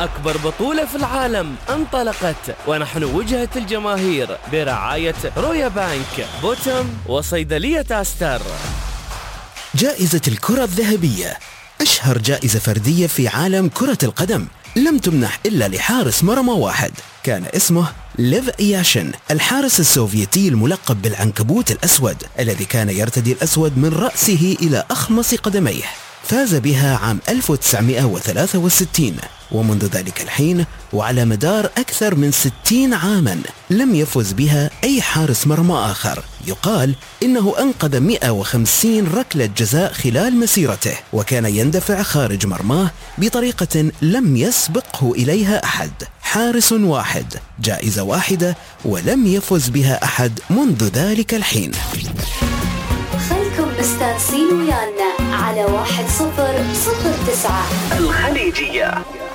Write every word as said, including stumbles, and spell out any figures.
أكبر بطولة في العالم انطلقت، ونحن وجهة الجماهير برعاية رويا بانك، بوتم، وصيدلية أستر. جائزة الكرة الذهبية أشهر جائزة فردية في عالم كرة القدم، لم تمنح إلا لحارس مرمى واحد، كان اسمه ليف ياشين، الحارس السوفيتي الملقب بالعنكبوت الأسود الذي كان يرتدي الأسود من رأسه إلى أخمص قدميه. فاز بها عام ألف وتسعمائة وثلاثة وستين، ومنذ ذلك الحين وعلى مدار أكثر من ستين عاما لم يفز بها أي حارس مرمى آخر. يقال إنه أنقذ مئة وخمسين ركلة جزاء خلال مسيرته، وكان يندفع خارج مرماه بطريقة لم يسبقه إليها أحد. حارس واحد، جائزة واحدة، ولم يفز بها أحد منذ ذلك الحين. خلكم مستانسين ويانا على واحد صفر صفر تسعة الخليجية.